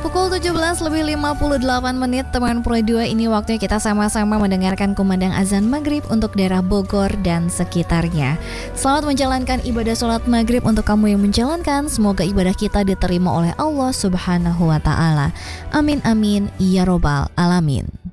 Pukul 17:58 teman Pro 2, ini waktunya kita sama-sama mendengarkan kumandang azan maghrib untuk daerah Bogor dan sekitarnya. Selamat menjalankan ibadah sholat maghrib untuk kamu yang menjalankan. Semoga ibadah kita diterima oleh Allah Subhanahu wa Ta'ala. Amin amin ya robbal alamin.